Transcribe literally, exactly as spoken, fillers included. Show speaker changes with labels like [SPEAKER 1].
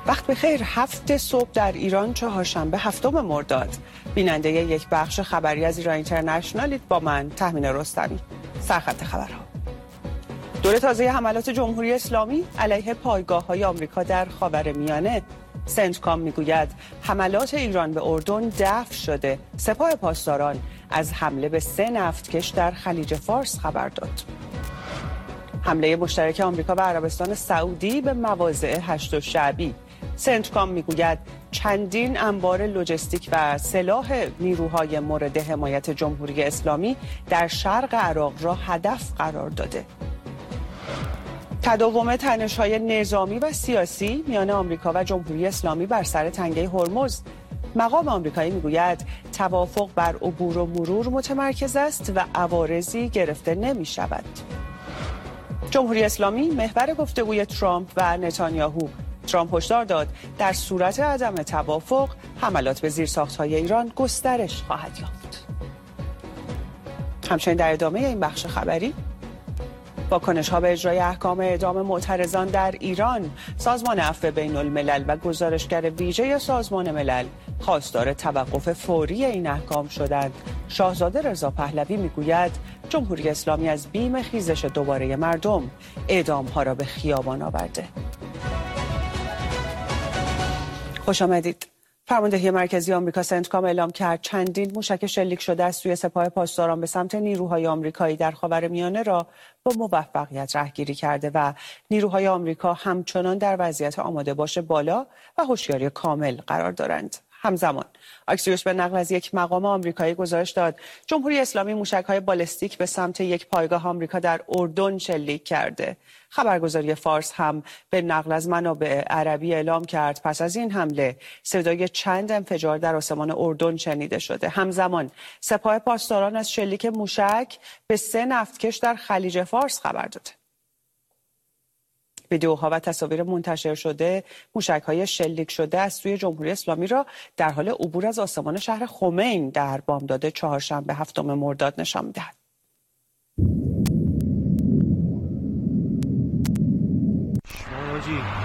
[SPEAKER 1] وقت بخیر. هفت صبح در ایران، چهارشنبه هفتم مرداد. بیننده یک بخش خبری از ایران اینترنشنالید با من تهمین رستمی. سرخط خبرها. دور تازه حملات جمهوری اسلامی علیه پایگاه‌های آمریکا در خاورمیانه. سنتکام میگوید حملات ایران به اردن دفع شده. سپاه پاسداران از حمله به سه نفتکش در خلیج فارس خبر داد. حمله مشترک آمریکا و عربستان سعودی به مواضع هشت شعبی. سنتکام میگوید چندین انبار لوجستیک و سلاح نیروهای مورد حمایت جمهوری اسلامی در شرق عراق را هدف قرار داده. تداوم تنش‌های نظامی و سیاسی میان آمریکا و جمهوری اسلامی بر سر تنگه هرمز. مقام آمریکایی میگوید توافق بر عبور و مرور متمرکز است و عوارضی گرفته نمی‌شود. جمهوری اسلامی محور گفتگوی ترامپ و نتانیاهو. ترامپ هشدار داد در صورت عدم توافق حملات به زیرساخت‌های ایران گسترش خواهد یافت. همچنین در ادامه این بخش خبری، واکنش‌ها به اجرای احکام اعدام معترضان در ایران. سازمان عفو بین الملل و گزارشگر ویژه سازمان ملل خواستار توقف فوری این احکام شدند. شاهزاده رضا پهلوی میگوید جمهوری اسلامی از بیم خیزش دوباره مردم اعدام‌ها را به خیابان آورده. خوش آمدید. فرماندهی مرکزی آمریکا سنتکام اعلام کرد چندین موشک شلیک شده از سوی سپاه پاسداران به سمت نیروهای آمریکایی در خاورمیانه را با موفقیت رهگیری کرده و نیروهای آمریکا همچنان در وضعیت آماده باش بالا و هوشیاری کامل قرار دارند. همزمان اکسیوس به نقل از یک مقام آمریکایی گزارش داد جمهوری اسلامی موشک‌های بالستیک به سمت یک پایگاه آمریکا در اردن شلیک کرده. خبرگزاری فارس هم به نقل از منابع عربی اعلام کرد پس از این حمله صدای چند انفجار در آسمان اردن شنیده شده. همزمان سپاه پاسداران از شلیک موشک به سه نفتکش در خلیج فارس خبر داده. ویدیوها و تصاویر منتشر شده موشک‌های شلیک شده از سوی جمهوری اسلامی را در حال عبور از آسمان شهر خمین در بامداد چهارشنبه هفتم مرداد نشان می‌دهد.
[SPEAKER 2] آجی